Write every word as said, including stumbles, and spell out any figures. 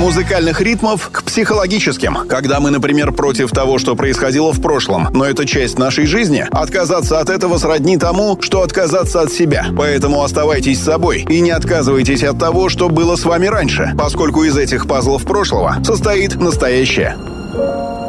музыкальных ритмов к психологическим. Когда мы, например, против того, что происходило в прошлом, но это часть нашей жизни, отказаться от этого сродни тому, что отказаться от себя. Поэтому оставайтесь собой и не отказывайтесь от того, что было с вами раньше, поскольку из этих пазлов прошлого состоит настоящее.